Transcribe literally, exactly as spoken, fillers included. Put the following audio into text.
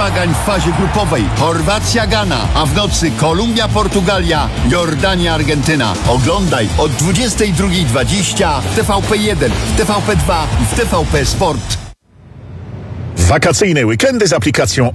zmagań w fazie grupowej Chorwacja-Ghana, a w nocy Kolumbia-Portugalia, Jordania-Argentyna. Oglądaj od dwudziestej drugiej dwadzieścia w T V P jeden, w T V P dwa i w T V P Sport. Wakacyjne weekendy z aplikacją